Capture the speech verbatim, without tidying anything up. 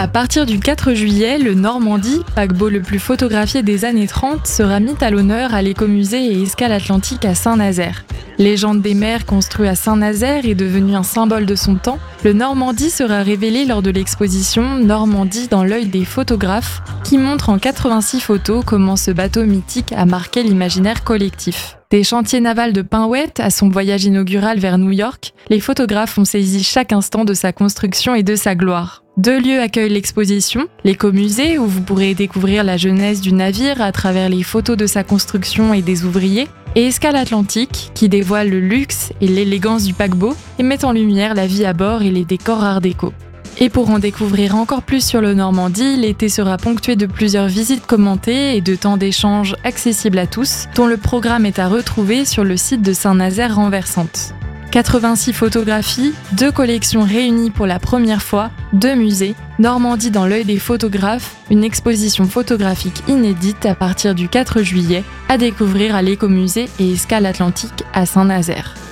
À partir du quatre juillet, le Normandie, paquebot le plus photographié des années trente, sera mis à l'honneur à l'écomusée et escale atlantique à Saint-Nazaire. Légende des mers construit à Saint-Nazaire et devenu un symbole de son temps, le Normandie sera révélé lors de l'exposition Normandie dans l'œil des photographes, qui montre en quatre-vingt-six photos comment ce bateau mythique a marqué l'imaginaire collectif. Des chantiers navals de Pinouet à son voyage inaugural vers New York, les photographes ont saisi chaque instant de sa construction et de sa gloire. Deux lieux accueillent l'exposition, l'écomusée où vous pourrez découvrir la jeunesse du navire à travers les photos de sa construction et des ouvriers, et Escale Atlantique qui dévoile le luxe et l'élégance du paquebot et met en lumière la vie à bord et les décors art déco. Et pour en découvrir encore plus sur le Normandie, l'été sera ponctué de plusieurs visites commentées et de temps d'échange accessibles à tous, dont le programme est à retrouver sur le site de Saint-Nazaire Renversante. quatre-vingt-six photographies, deux collections réunies pour la première fois, deux musées, Normandie dans l'œil des photographes, une exposition photographique inédite à partir du quatre juillet, à découvrir à l'Écomusée et Escale Atlantique à Saint-Nazaire.